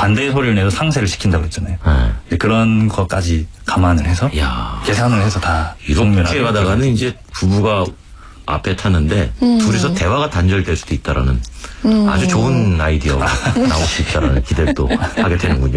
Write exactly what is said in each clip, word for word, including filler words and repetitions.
반대의 소리를 내서 상쇄를 시킨다고 했잖아요. 네. 그런 것까지 감안을 해서 야. 계산을 해서 다 이렇게 가다가는 이제 부부가 앞에 타는데 음. 둘이서 대화가 단절될 수도 있다라는 음. 아주 좋은 아이디어가 나올 수 있다라는 기대를 또 하게 되는군요.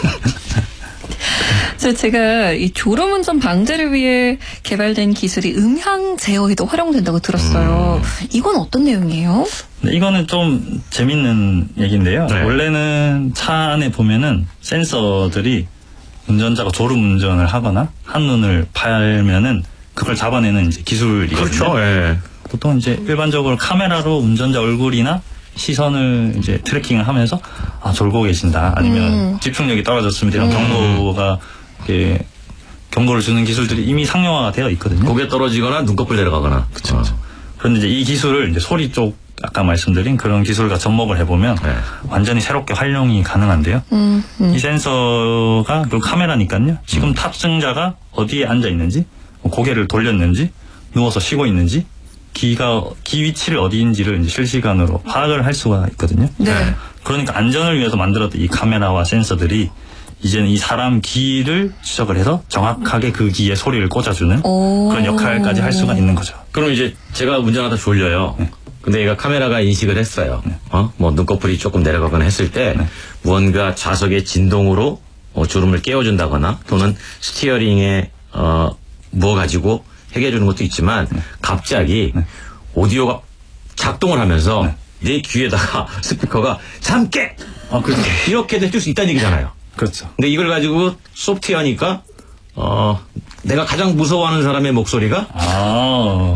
저 제가 이 졸음운전 방지를 위해 개발된 기술이 음향 제어에도 활용된다고 들었어요. 음. 이건 어떤 내용이에요? 네, 이거는 좀 재밌는 얘기인데요. 네. 원래는 차 안에 보면은 센서들이 운전자가 졸음운전을 하거나 한눈을 팔면은 그걸 잡아내는 이제 기술이거든요. 그렇죠. 네. 보통 이제 일반적으로 카메라로 운전자 얼굴이나 시선을 이제 트래킹을 하면서 아 졸고 계신다 아니면 음. 집중력이 떨어졌습니다 이런 음. 경고가 이렇게 경고를 주는 기술들이 이미 상용화가 되어 있거든요. 고개 떨어지거나 눈꺼풀 내려가거나. 그렇죠. 어. 그런데 이제 이 기술을 이제 소리 쪽 아까 말씀드린 그런 기술과 접목을 해보면 네. 완전히 새롭게 활용이 가능한데요. 음. 음. 이 센서가 그 카메라니까요. 지금 음. 탑승자가 어디에 앉아 있는지, 고개를 돌렸는지, 누워서 쉬고 있는지. 기가, 기 위치를 어디인지를 이제 실시간으로 파악을 할 수가 있거든요. 네. 그러니까 안전을 위해서 만들었던 이 카메라와 센서들이 이제는 이 사람 귀를 추적을 해서 정확하게 그 귀에 소리를 꽂아주는 그런 역할까지 할 수가 있는 거죠. 그럼 이제 제가 운전하다 졸려요. 네. 근데 얘가 카메라가 인식을 했어요. 네. 어? 뭐 눈꺼풀이 조금 내려가거나 했을 때 네. 무언가 좌석의 진동으로 어, 졸음을 깨워준다거나 또는 스티어링에 어, 뭐 가지고 해결해 주는 것도 있지만 네. 갑자기 네. 오디오가 작동을 하면서 네. 내 귀에다가 스피커가 잠 깨! 아, 그렇죠. 이렇게 해줄 수 있다는 얘기잖아요. 그렇죠. 근데 이걸 가지고 소프트웨어니까 어, 내가 가장 무서워하는 사람의 목소리가 아.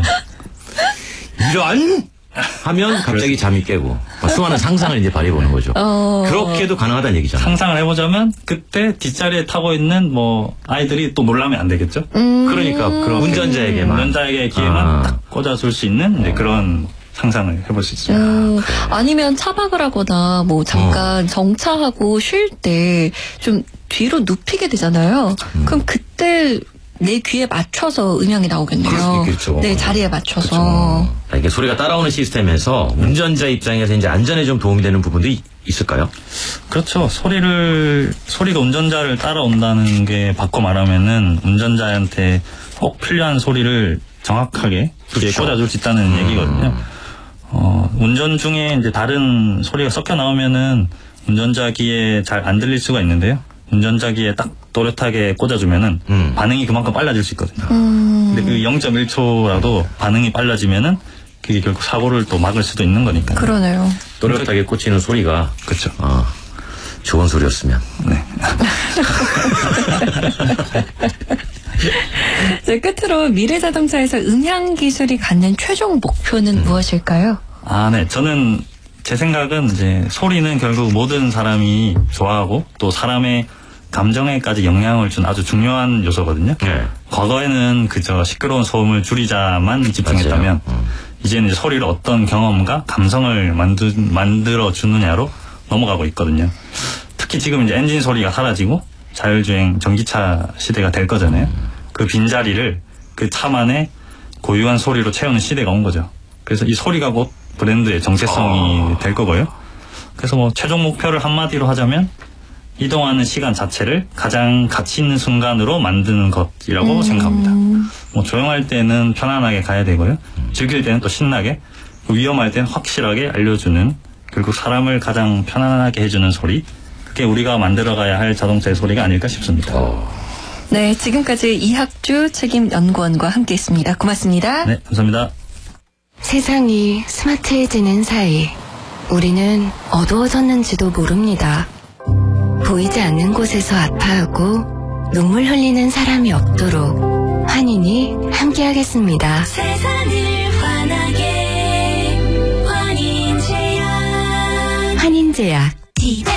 이런 하면 갑자기 잠이 깨고 수많은 상상을 이제 발휘해보는 거죠. 어... 그렇게도 가능하다는 얘기잖아요. 상상을 해보자면 그때 뒷자리에 타고 있는 뭐 아이들이 또 놀라면 안 되겠죠. 음... 그러니까 운전자에게만 운전자에게 귀에만 아... 딱 꽂아줄 수 있는 이제 그런 상상을 해볼 수 있습니다. 음, 아니면 차박을 하거나 뭐 잠깐 어. 정차하고 쉴 때 좀 뒤로 눕히게 되잖아요. 음. 그럼 그때 내 귀에 맞춰서 음향이 나오겠네요. 그럴 수 있겠죠. 네, 자리에 맞춰서. 그렇죠. 이게 소리가 따라오는 시스템에서 운전자 입장에서 이제 안전에 좀 도움이 되는 부분도 이, 있을까요? 그렇죠. 소리를, 소리가 운전자를 따라온다는 게 바꿔 말하면은 운전자한테 꼭 필요한 소리를 정확하게 귀에 그렇죠. 꽂아줄 수 있다는 음. 얘기거든요. 어, 운전 중에 이제 다른 소리가 섞여 나오면은 운전자 귀에 잘 안 들릴 수가 있는데요. 운전자 귀에 딱 또렷하게 꽂아주면은 음. 반응이 그만큼 빨라질 수 있거든요. 음. 근데 그 영 점 일 초라도 반응이 빨라지면은 그게 결국 사고를 또 막을 수도 있는 거니까요. 그러네요. 또렷하게 꽂히는 소리가 그렇죠. 아, 좋은 소리였으면. 네. 네, 끝으로 미래자동차에서 음향 기술이 갖는 최종 목표는 음. 무엇일까요? 아, 네. 저는 제 생각은 이제 소리는 결국 모든 사람이 좋아하고 또 사람의 감정에까지 영향을 준 아주 중요한 요소거든요. 네. 과거에는 그저 시끄러운 소음을 줄이자만 집중했다면 음. 이제는 이제 소리를 어떤 경험과 감성을 만드, 만들어 주느냐로 넘어가고 있거든요. 특히 지금 이제 엔진 소리가 사라지고 자율주행 전기차 시대가 될 거잖아요. 음. 그 빈자리를 그 차만의 고유한 소리로 채우는 시대가 온 거죠. 그래서 이 소리가 곧 브랜드의 정체성이 어. 될 거고요. 그래서 뭐 최종 목표를 한마디로 하자면 이동하는 시간 자체를 가장 가치 있는 순간으로 만드는 것이라고 음. 생각합니다. 뭐 조용할 때는 편안하게 가야 되고요. 음. 즐길 때는 또 신나게, 위험할 때는 확실하게 알려주는, 결국 사람을 가장 편안하게 해주는 소리, 그게 우리가 만들어가야 할 자동차의 소리가 아닐까 싶습니다. 어. 네, 지금까지 이학주 책임연구원과 함께했습니다. 고맙습니다. 네, 감사합니다. 세상이 스마트해지는 사이 우리는 어두워졌는지도 모릅니다. 보이지 않는 곳에서 아파하고 눈물 흘리는 사람이 없도록 환인이 함께하겠습니다. 세상을 환하게 환인제약 환인제약